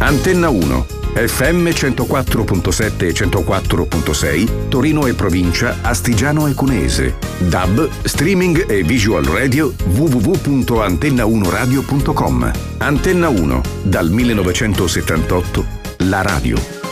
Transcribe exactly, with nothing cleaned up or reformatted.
Antenna uno, F M centoquattro virgola sette e centoquattro virgola sei, Torino e provincia, Astigiano e Cuneese. D A B, streaming e visual radio, w w w punto antenna uno radio punto com. Antenna uno, dal millenovecentosettantotto, la radio.